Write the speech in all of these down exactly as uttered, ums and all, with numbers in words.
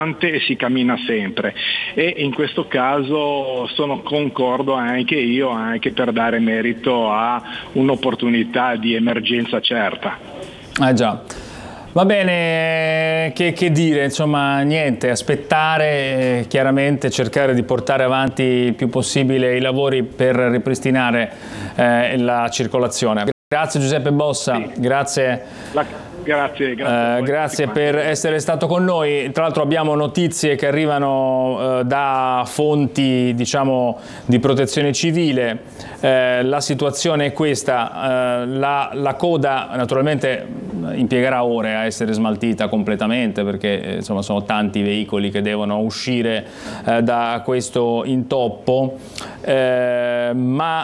e si cammina sempre, e in questo caso sono concordo anche io anche per dare merito a un'opportunità di emergenza certa. Ah già. Va bene, che, che dire, insomma niente, aspettare, eh, chiaramente cercare di portare avanti il più possibile i lavori per ripristinare eh, la circolazione. Grazie Giuseppe Bossa, sì. grazie. La... Grazie, grazie, eh, grazie per essere stato con noi. Tra l'altro abbiamo notizie che arrivano eh, da fonti, diciamo, di protezione civile. Eh, la situazione è questa, eh, la, la coda naturalmente impiegherà ore a essere smaltita completamente, perché eh, insomma sono tanti i veicoli che devono uscire eh, da questo intoppo, eh, ma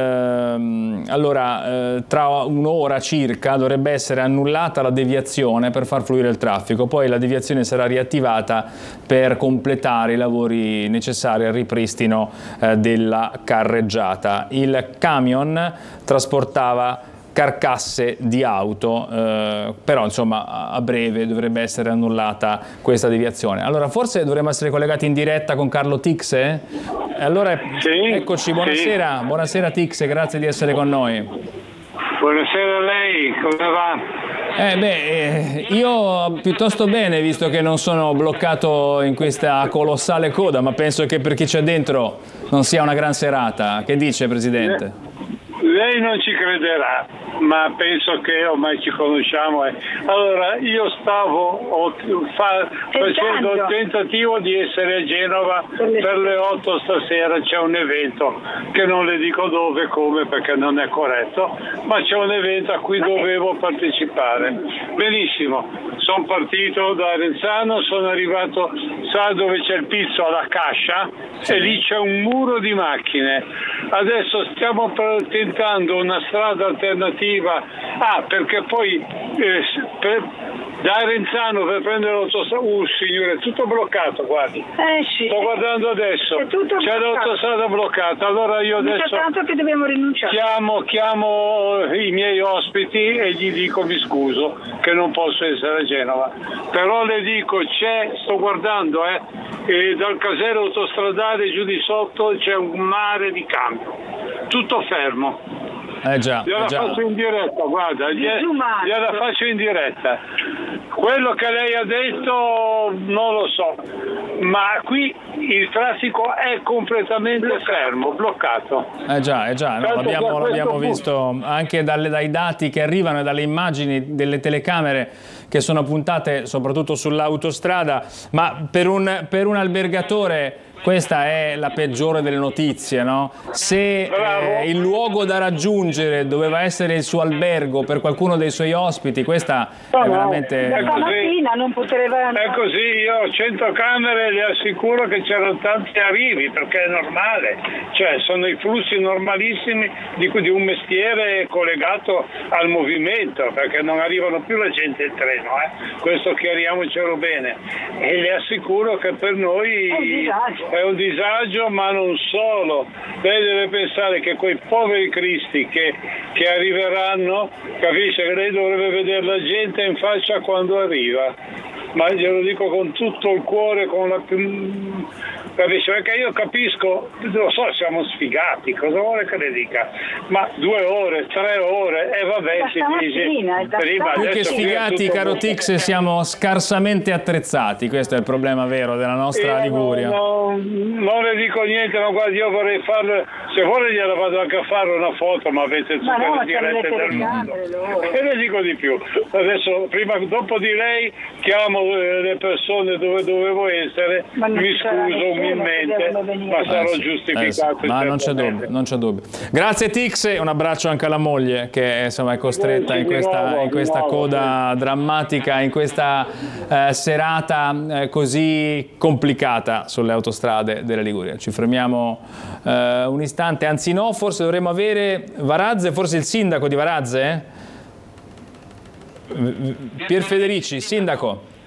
ehm, allora eh, tra un'ora circa dovrebbe essere annullata la deviazione per far fluire il traffico, poi la deviazione sarà riattivata per completare i lavori necessari al ripristino eh, della carreggiata. Il camion trasportava carcasse di auto, eh, però insomma a breve dovrebbe essere annullata questa deviazione. Allora forse dovremmo essere collegati in diretta con Carlo Tixe? Allora sì, eccoci, buonasera, sì. buonasera Tixe, grazie di essere con noi. Buonasera a lei, come va? Eh beh, io piuttosto bene, visto che non sono bloccato in questa colossale coda, ma penso che per chi c'è dentro non sia una gran serata. Che dice, Presidente? Lei non ci crederà, ma penso che ormai ci conosciamo. Eh. Allora, io stavo fa, facendo il tentativo di essere a Genova per le otto stasera, c'è un evento, che non le dico dove e come perché non è corretto, ma c'è un evento a cui dovevo partecipare. Benissimo, sono partito da Arenzano, sono arrivato, sa dove c'è il pizzo alla Cascia, sì. E lì c'è un muro di macchine. Adesso stiamo tentando una strada alternativa, ah, perché poi eh, per, da Arenzano per prendere l'autostrada, uh signore, è tutto bloccato, guardi. Eh sì. Sto guardando adesso, c'è l'autostrada bloccata, allora io adesso tanto che dobbiamo rinunciare. Chiamo, chiamo i miei ospiti e gli dico mi scuso che non posso essere a Genova, però le dico c'è, sto guardando eh, e dal casello autostradale giù di sotto c'è un mare di cambio, tutto fermo. Eh già, gliela eh già. faccio in diretta, guarda, gliela faccio in diretta. Quello che lei ha detto non lo so, ma qui il traffico è completamente bloccato. fermo, bloccato. Eh già, eh già, no, l'abbiamo, l'abbiamo visto anche dalle, dai dati che arrivano e dalle immagini delle telecamere che sono puntate soprattutto sull'autostrada, ma per un, per un albergatore questa è la peggiore delle notizie, no? Se eh, il luogo da raggiungere doveva essere il suo albergo per qualcuno dei suoi ospiti, questa no, è veramente... È così, non poteva... è così, io ho cento camere, le assicuro che c'erano tanti arrivi, perché è normale, cioè sono i flussi normalissimi di, di un mestiere collegato al movimento, perché non arrivano più la gente in treno, eh? Questo chiariamocelo bene, e le assicuro che per noi... È un disagio. È un disagio, ma non solo. Lei deve pensare che quei poveri cristi che, che arriveranno, capisce che lei dovrebbe vedere la gente in faccia quando arriva. Ma glielo dico con tutto il cuore, con la più... Capisce? Perché io capisco, lo so, siamo sfigati, cosa vuole che le dica? Ma due ore, tre ore, e eh, vabbè, si dice... Prima, più che sfigati, caro Tix, siamo scarsamente attrezzati, questo è il problema vero della nostra io Liguria. No, non le dico niente, ma guardi, io vorrei farle, se vuole gliela vado anche a fare una foto, ma avete tutte no, le dirette del mondo. E le dico di più, adesso, prima, dopo di lei, chiamo le persone dove dovevo essere, mi scuso umilmente, ma sarò eh sì, giustificato. Eh sì. Ma non c'è dubbio, non c'è dubbio. Grazie Tix e un abbraccio anche alla moglie che insomma è costretta in questa, in questa coda drammatica, in questa eh, serata eh, così complicata sulle autostrade della Liguria. Ci fermiamo eh, un istante, anzi no, forse dovremmo avere Varazze, forse il sindaco di Varazze? Pier Federici, sindaco. Sì,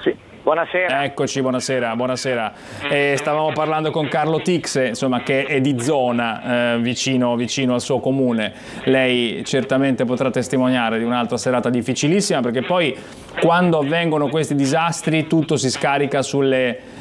Buonasera. Eccoci, buonasera. buonasera. Eh, stavamo parlando con Carlo Tixe, insomma, che è di zona, eh, vicino, vicino al suo comune. Lei certamente potrà testimoniare di un'altra serata difficilissima, perché poi quando avvengono questi disastri tutto si scarica sulle